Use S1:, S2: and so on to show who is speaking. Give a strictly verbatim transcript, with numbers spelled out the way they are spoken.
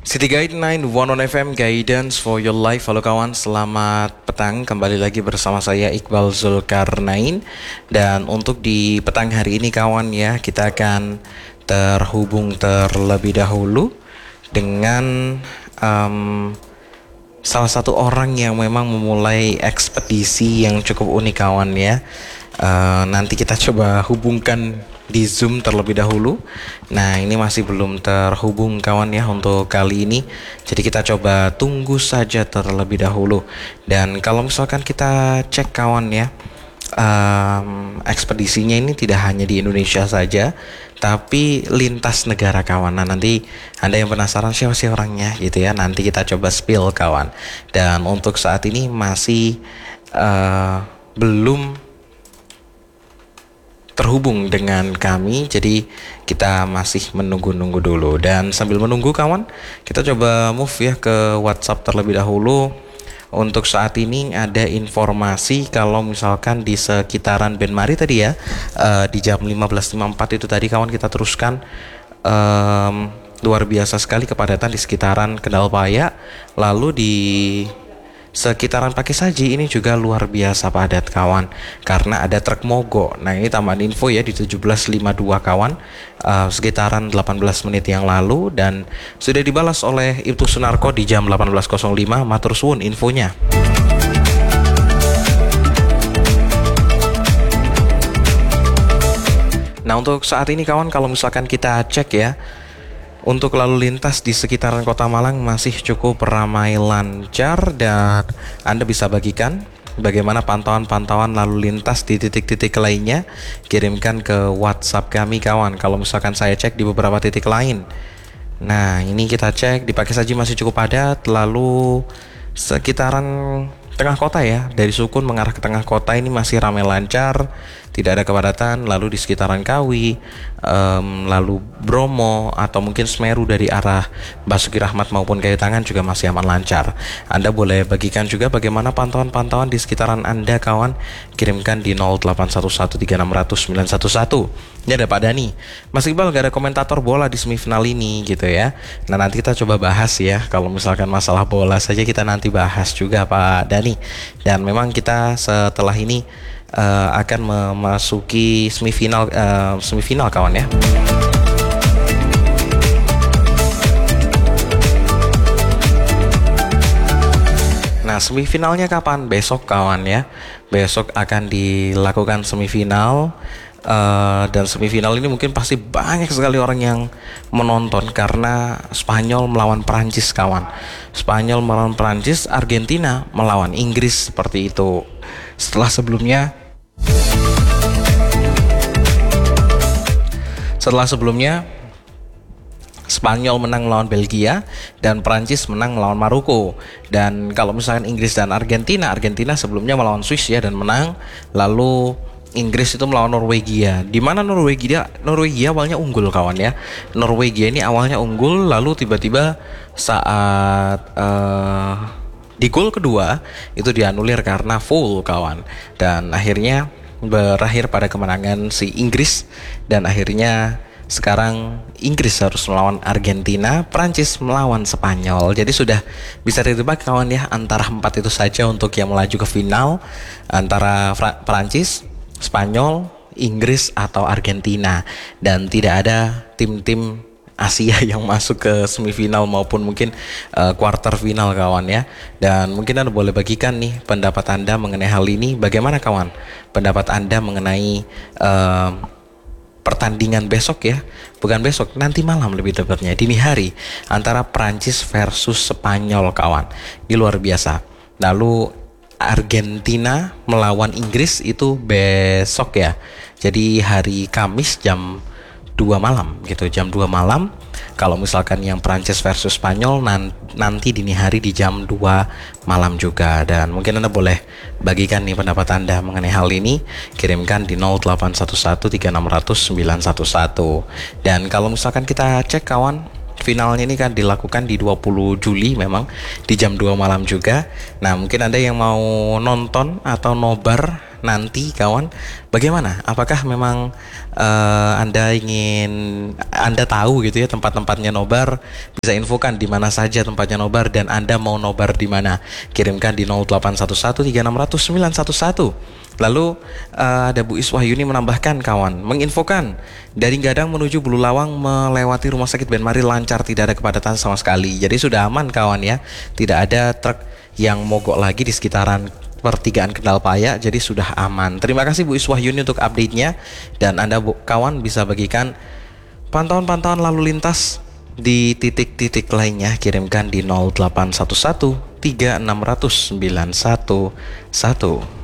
S1: City Guide sembilan satu satu F M Guidance for your life. Halo kawan, selamat petang. Kembali lagi bersama saya Iqbal Zulkarnain. Dan untuk di petang hari ini kawan ya, kita akan terhubung terlebih dahulu dengan um, salah satu orang yang memang memulai ekspedisi yang cukup unik kawan ya. Uh, nanti kita coba hubungkan di Zoom terlebih dahulu. Nah, ini masih belum terhubung kawan ya untuk kali ini. Jadi kita coba tunggu saja terlebih dahulu. Dan kalau misalkan kita cek kawan ya, um, ekspedisinya ini tidak hanya di Indonesia saja, tapi lintas negara kawan. Nah, nanti Anda yang penasaran siapa sih orangnya gitu ya, nanti kita coba spill kawan. Dan untuk saat ini masih uh, belum terhubung dengan kami, jadi kita masih menunggu-nunggu dulu. Dan sambil menunggu kawan, kita coba move ya ke WhatsApp terlebih dahulu. Untuk saat ini ada informasi kalau misalkan di sekitaran Benmari tadi ya, uh, di jam lima belas lima puluh empat itu tadi kawan kita teruskan, um, luar biasa sekali kepadatan di sekitaran Kendal-Paya. Lalu di sekitaran Pakisaji ini juga luar biasa padat kawan, karena ada truk mogok. Nah, ini tambahan info ya di tujuh belas lima puluh dua kawan, uh, sekitaran delapan belas menit yang lalu, dan sudah dibalas oleh Ibtu Sunarko di jam delapan belas nol lima. Matur suwun infonya. Nah, untuk saat ini kawan, kalau misalkan kita cek ya, untuk lalu lintas di sekitaran Kota Malang masih cukup ramai lancar, dan Anda bisa bagikan bagaimana pantauan-pantauan lalu lintas di titik-titik lainnya. Kirimkan ke WhatsApp kami kawan, kalau misalkan saya cek di beberapa titik lain. Nah, ini kita cek di Pakisaji masih cukup padat. Lalu sekitaran tengah kota ya, dari Sukun mengarah ke tengah kota ini masih ramai lancar, tidak ada kepadatan. Lalu di sekitaran Kawi, um, lalu Bromo atau mungkin Semeru dari arah Basuki Rahmat maupun Kayu Tangan juga masih aman lancar. Anda boleh bagikan juga bagaimana pantauan-pantauan di sekitaran Anda kawan. Kirimkan di nol delapan satu satu tiga enam nol nol sembilan satu satu. Ini ada Pak Dani. Mas Iqbal, gak ada komentator bola di semifinal ini gitu ya. Nah, nanti kita coba bahas ya. Kalau misalkan masalah bola saja kita nanti bahas juga Pak Dani. Dan memang kita setelah ini uh, akan memasuki semifinal uh, semifinal kawan ya. Nah, semifinalnya kapan? Besok kawan ya. Besok akan dilakukan semifinal. Uh, dan semifinal ini mungkin pasti banyak sekali orang yang menonton, karena Spanyol melawan Perancis kawan. Spanyol melawan Perancis, Argentina melawan Inggris, seperti itu. Setelah sebelumnya Setelah sebelumnya Spanyol menang melawan Belgia dan Perancis menang melawan Maroko. Dan kalau misalkan Inggris dan Argentina, Argentina sebelumnya melawan Swiss ya dan menang. Lalu Inggris itu melawan Norwegia, di mana Norwegia Norwegia awalnya unggul kawan ya. Norwegia ini awalnya unggul, lalu tiba-tiba saat uh, di gol kedua itu dianulir karena foul kawan, dan akhirnya berakhir pada kemenangan si Inggris. Dan akhirnya sekarang Inggris harus melawan Argentina, Prancis melawan Spanyol. Jadi sudah bisa ditebak kawan ya, antara empat itu saja untuk yang melaju ke final, antara Fra- Prancis, Spanyol, Inggris atau Argentina. Dan tidak ada tim-tim Asia yang masuk ke semifinal maupun mungkin uh, quarter final kawan ya. Dan mungkin Anda boleh bagikan nih pendapat Anda mengenai hal ini. Bagaimana kawan pendapat Anda mengenai uh, pertandingan besok ya, bukan besok, nanti malam lebih tepatnya, dini hari, antara Prancis versus Spanyol kawan. Ini luar biasa. Lalu Argentina melawan Inggris itu besok ya. Jadi hari Kamis jam dua malam gitu, jam dua malam. Kalau misalkan yang Prancis versus Spanyol nanti dini hari di jam dua malam juga. Dan mungkin Anda boleh bagikan nih pendapat Anda mengenai hal ini. Kirimkan di nol delapan satu satu tiga enam nol nol sembilan satu satu. Dan kalau misalkan kita cek kawan, finalnya ini kan dilakukan di dua puluh Juli memang di jam dua malam juga. Nah, mungkin Anda yang mau nonton atau nobar nanti kawan, bagaimana? Apakah memang uh, Anda ingin Anda tahu gitu ya tempat-tempatnya nobar? Bisa infokan di mana saja tempatnya nobar dan Anda mau nobar di mana? Kirimkan di nol delapan satu satu tiga enam nol nol sembilan satu satu. Lalu uh, ada Bu Iswahyuni menambahkan kawan, menginfokan dari Gadang menuju Bulu Lawang melewati Rumah Sakit Ben Mari lancar, tidak ada kepadatan sama sekali. Jadi sudah aman kawan ya, tidak ada truk yang mogok lagi di sekitaran pertigaan Kendal Paya, jadi sudah aman. Terima kasih Bu Iswahyuni untuk update-nya, dan Anda bu, kawan bisa bagikan pantauan-pantauan lalu lintas di titik-titik lainnya, kirimkan di nol delapan satu satu tiga enam nol nol sembilan satu satu.